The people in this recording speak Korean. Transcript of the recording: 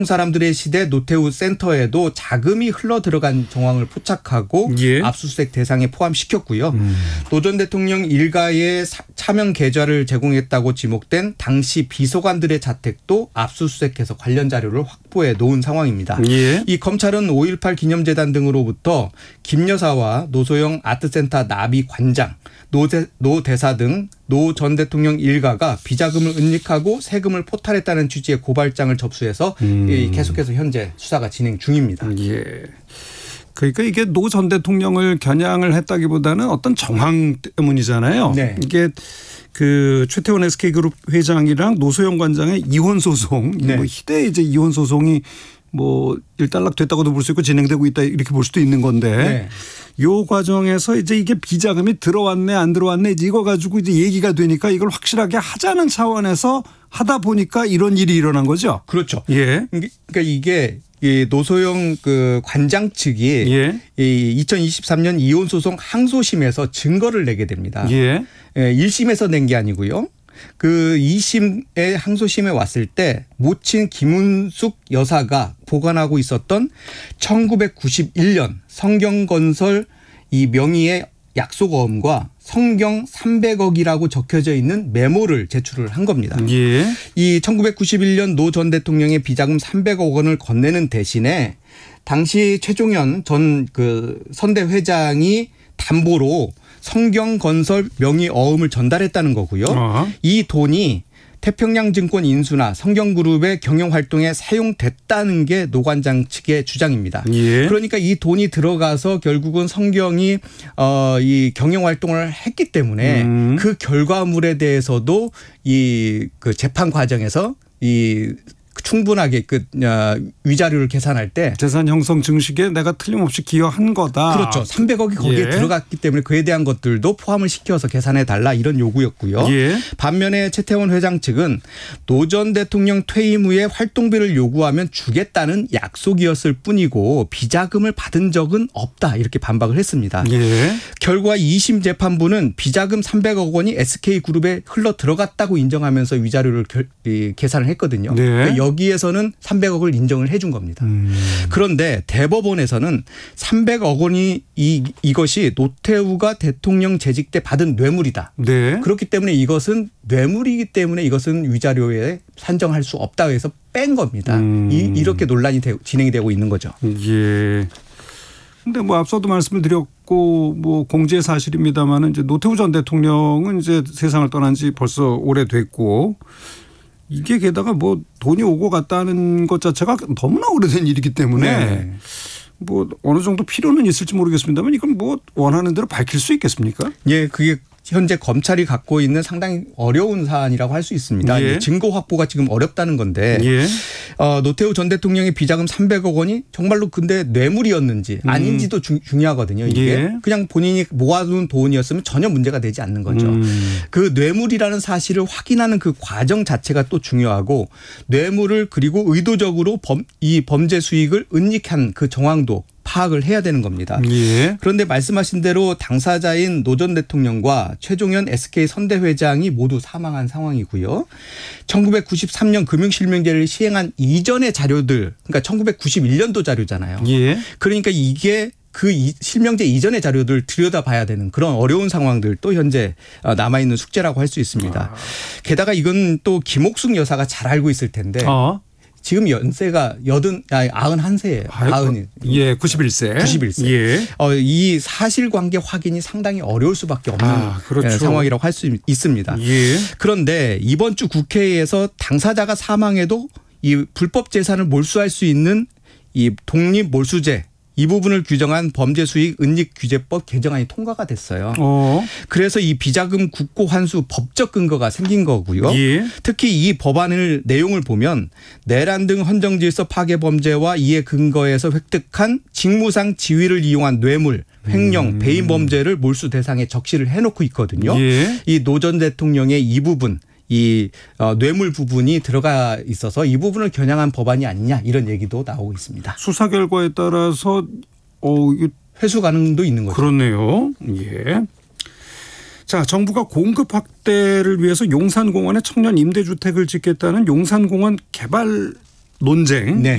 사람들의 시대 노태우 센터에도 자금이 흘러 들어간 정황을 포착하고 예. 압수수색 대상에 포함시켰고요. 노 전 대통령 일가의 차명 계좌를 제공했다고 지목된 당시 비서관들의 자택도 압수수색해서 관련 자료를 확보해 놓은 상황입니다. 예. 이 검찰은 5.18 기념재단 등으로부터 김 여사와 노소영 아트센터 나비 관장, 노 대사 등 노 전 대통령 일가가 비자금을 은닉하고 세금을 포탈했다는 취지의 고발장을 접수해서 계속해서 현재 수사가 진행 중입니다. 예. 그러니까 이게 노 전 대통령을 겨냥을 했다기보다는 어떤 정황 때문이잖아요. 네. 이게 그 최태원 SK그룹 회장이랑 노소영 관장의 이혼 소송, 네. 뭐 희대의 이제 이혼 소송이 뭐 일단락됐다고도 볼 수 있고 진행되고 있다 이렇게 볼 수도 있는 건데 네. 요 과정에서 이제 이게 비자금이 들어왔네 안 들어왔네 이거 가지고 이제 얘기가 되니까 이걸 확실하게 하자는 차원에서 하다 보니까 이런 일이 일어난 거죠. 그렇죠. 예. 그러니까 이게 이 노소영 그 관장 측이 예. 이 2023년 이혼 소송 항소심에서 증거를 내게 됩니다. 예. 1심에서 낸 게 아니고요. 그 2심의 항소심에 왔을 때 모친 김은숙 여사가 보관하고 있었던 1991년 성경건설 이 명의의 약속어음과 성경 300억이라고 적혀져 있는 메모를 제출을 한 겁니다. 예. 이 1991년 노 전 대통령의 비자금 300억 원을 건네는 대신에 당시 최종현 전 그 선대 회장이 담보로 성경건설 명의 어음을 전달했다는 거고요. 이 돈이 태평양증권 인수나 성경그룹의 경영활동에 사용됐다는 게 노 관장 측의 주장입니다. 예. 그러니까 이 돈이 들어가서 결국은 성경이 이 경영활동을 했기 때문에 그 결과물에 대해서도 이 그 재판 과정에서 이 충분하게 그 위자료를 계산할 때 재산 형성 증식에 내가 틀림없이 기여한 거다. 그렇죠. 300억이 거기에 예. 들어갔기 때문에 그에 대한 것들도 포함을 시켜서 계산해 달라 이런 요구였고요. 예. 반면에 최태원 회장 측은 노 전 대통령 퇴임 후에 활동비를 요구하면 주겠다는 약속이었을 뿐이고 비자금을 받은 적은 없다 이렇게 반박을 했습니다. 예. 결과 2심 재판부는 비자금 300억 원이 SK그룹에 흘러 들어갔다고 인정하면서 위자료를 계산을 했거든요. 네. 그러니까 여기에서는 300억을 인정을 해 준 겁니다. 그런데 대법원에서는 300억 원이 이것이 노태우가 대통령 재직 때 받은 뇌물이다. 네. 그렇기 때문에 이것은 뇌물이기 때문에 이것은 위자료에 산정할 수 없다고 해서 뺀 겁니다. 이렇게 논란이 진행이 되고 있는 거죠. 예. 근데 뭐 앞서도 말씀을 드렸고 뭐 공지의 사실입니다만은 이제 노태우 전 대통령은 이제 세상을 떠난 지 벌써 오래됐고 이게 게다가 뭐 돈이 오고 갔다는 것 자체가 너무나 오래된 일이기 때문에 네. 뭐 어느 정도 필요는 있을지 모르겠습니다만 이건 뭐 원하는 대로 밝힐 수 있겠습니까? 예, 그게 현재 검찰이 갖고 있는 상당히 어려운 사안이라고 할 수 있습니다. 예. 증거 확보가 지금 어렵다는 건데 예. 노태우 전 대통령의 비자금 300억 원이 정말로 근데 뇌물이었는지 아닌지도 중요하거든요. 이게 예. 그냥 본인이 모아둔 돈이었으면 전혀 문제가 되지 않는 거죠. 그 뇌물이라는 사실을 확인하는 그 과정 자체가 또 중요하고 뇌물을 그리고 의도적으로 이 범죄 수익을 은닉한 그 정황도 파악을 해야 되는 겁니다. 예. 그런데 말씀하신 대로 당사자인 노 전 대통령과 최종현 SK 선대 회장이 모두 사망한 상황이고요. 1993년 금융실명제를 시행한 이전의 자료들, 그러니까 1991년도 자료잖아요. 예. 그러니까 이게 그 실명제 이전의 자료들 들여다봐야 되는 그런 어려운 상황들도 현재 남아있는 숙제라고 할 수 있습니다. 게다가 이건 또 김옥숙 여사가 잘 알고 있을 텐데 지금 연세가 91세예요. 90이. 예, 91세. 91세. 예. 이 사실관계 확인이 상당히 어려울 수밖에 없는 그렇죠. 상황이라고 할 수 있습니다. 예. 그런데 이번 주 국회에서 당사자가 사망해도 이 불법 재산을 몰수할 수 있는 이 독립 몰수제 이 부분을 규정한 범죄수익 은닉 규제법 개정안이 통과가 됐어요. 그래서 이 비자금 국고 환수 법적 근거가 생긴 거고요. 예. 특히 이 법안을 내용을 보면 내란 등 헌정질서 파괴 범죄와 이에 근거해서 획득한 직무상 지위를 이용한 뇌물, 횡령, 배임 범죄를 몰수 대상에 적시를 해놓고 있거든요. 예. 이 노 전 대통령의 이 부분. 이 뇌물 부분이 들어가 있어서 이 부분을 겨냥한 법안이 아니냐 이런 얘기도 나오고 있습니다. 수사 결과에 따라서 회수 가능도 있는 거죠. 그렇네요. 예. 자, 정부가 공급 확대를 위해서 용산공원에 청년 임대주택을 짓겠다는 용산공원 개발 논쟁. 네.